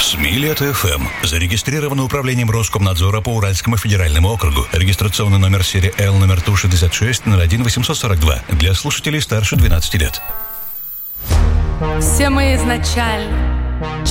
Смилет ФМ. Зарегистрировано управлением Роскомнадзора по Уральскому федеральному округу. Регистрационный номер серии Л номер ТУ-66 01 842. Для слушателей старше 12 лет. Все мы изначально